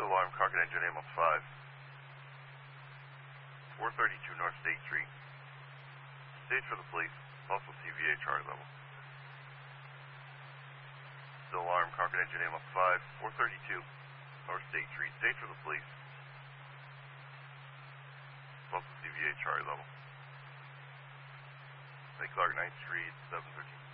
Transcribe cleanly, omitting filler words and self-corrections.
Still alarm, Concord engine, ambulance 5. 432 North State Street. Stage for the police, also CVA Charlie level. Still alarm, Concord engine, ambulance 5. 432 North State Street. Stage for the police, also CVA Charlie level. St. Clark 9th Street, 713.